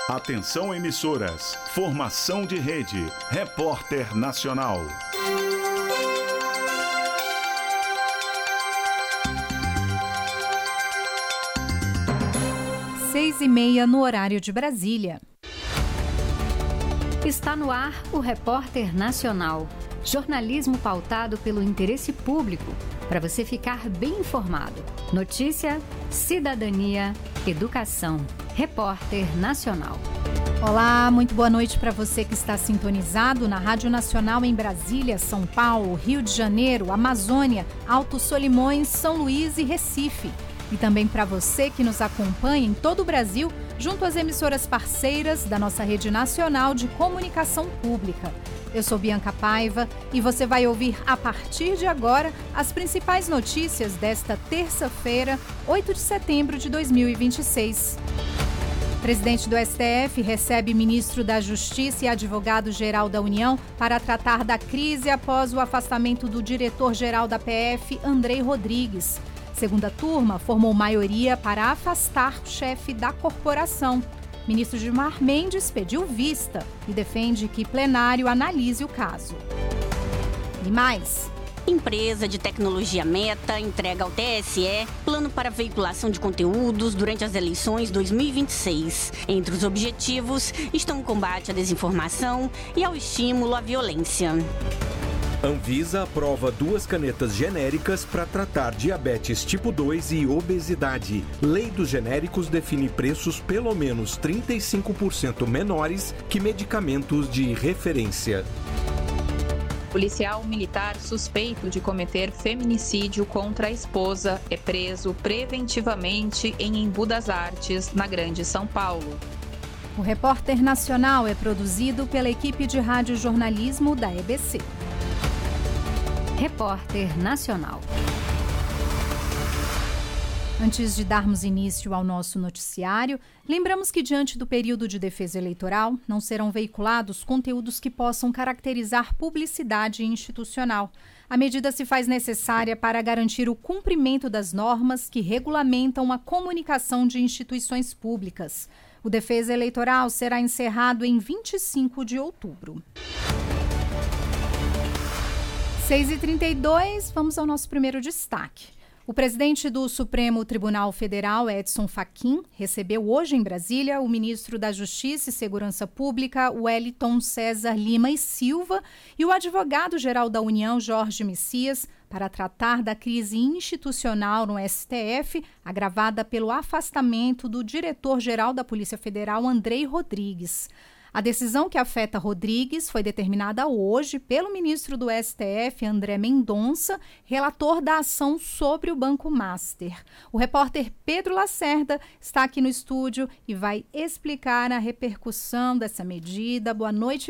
Atenção emissoras, formação de rede, Repórter Nacional. 6h30 no horário de Brasília. Está no ar o Repórter Nacional. Jornalismo pautado pelo interesse público, para você ficar bem informado. Notícia, cidadania, educação. Repórter Nacional. Olá, muito boa noite para você que está sintonizado na Rádio Nacional em Brasília, São Paulo, Rio de Janeiro, Amazônia, Alto Solimões, São Luís e Recife. E também para você que nos acompanha em todo o Brasil, junto às emissoras parceiras da nossa rede nacional de comunicação pública. Eu sou Bianca Paiva e você vai ouvir a partir de agora as principais notícias desta terça-feira, 8 de setembro de 2026. Presidente do STF recebe ministro da Justiça e advogado-geral da União para tratar da crise após o afastamento do diretor-geral da PF, Andrei Rodrigues. Segunda turma formou maioria para afastar o chefe da corporação. Ministro Gilmar Mendes pediu vista e defende que plenário analise o caso. E mais. Empresa de tecnologia Meta entrega ao TSE plano para veiculação de conteúdos durante as eleições 2026. Entre os objetivos estão o combate à desinformação e ao estímulo à violência. Anvisa aprova 2 canetas genéricas para tratar diabetes tipo 2 e obesidade. Lei dos genéricos define preços pelo menos 35% menores que medicamentos de referência. Policial militar suspeito de cometer feminicídio contra a esposa é preso preventivamente em Embu das Artes, na Grande São Paulo. O Repórter Nacional é produzido pela equipe de radiojornalismo da EBC. Repórter Nacional. Antes de darmos início ao nosso noticiário, lembramos que diante do período de defesa eleitoral, não serão veiculados conteúdos que possam caracterizar publicidade institucional. A medida se faz necessária para garantir o cumprimento das normas que regulamentam a comunicação de instituições públicas. O defesa eleitoral será encerrado em 25 de outubro. 6h32, vamos ao nosso primeiro destaque. O presidente do Supremo Tribunal Federal, Edson Fachin, recebeu hoje em Brasília o ministro da Justiça e Segurança Pública, Wellington César Lima e Silva, e o advogado-geral da União, Jorge Messias, para tratar da crise institucional no STF, agravada pelo afastamento do diretor-geral da Polícia Federal, Andrei Rodrigues. A decisão que afeta Rodrigues foi determinada hoje pelo ministro do STF, André Mendonça, relator da ação sobre o Banco Master. O repórter Pedro Lacerda está aqui no estúdio e vai explicar a repercussão dessa medida. Boa noite,